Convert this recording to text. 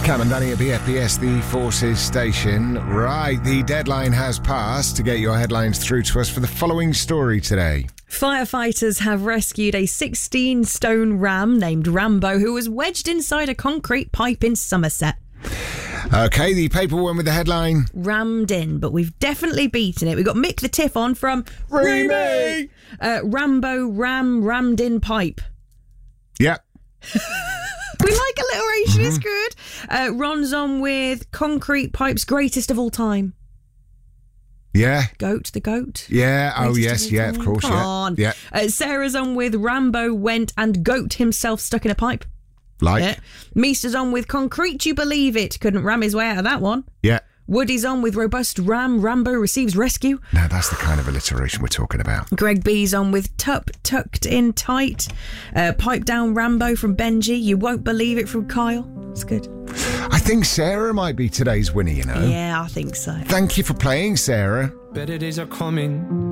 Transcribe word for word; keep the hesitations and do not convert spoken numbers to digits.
Cam and Danny at B F B S, the Forces station. Right, the deadline has passed to get your headlines through to us for the following story today. Firefighters have rescued a sixteen-stone ram named Rambo who was wedged inside a concrete pipe in Somerset. Okay, the paper one with the headline. Rammed in, but we've definitely beaten it. We've got Mick the Tiff on from Remy! Uh, Rambo ram rammed in pipe. Yep. We like alliteration, mm-hmm. It's good. Uh, Ron's on with concrete pipes greatest of all time. Yeah. Goat, the goat. Yeah, oh greatest yes, yeah, time. of course, Come yeah. on. Yeah. Uh, Sarah's on with Rambo went and goat himself stuck in a pipe. Like. Yeah. Meester's on with concrete, you believe it. Couldn't ram his way out of that one. Yeah. Woody's on with robust ram, Rambo receives rescue. Now that's the kind of alliteration we're talking about. Greg B's on with tup, tucked in tight. Uh, pipe down Rambo from Benji. You won't believe it from Kyle. It's good. I think Sarah might be today's winner, you know. Yeah, I think so. Thank you for playing, Sarah. Better days are coming.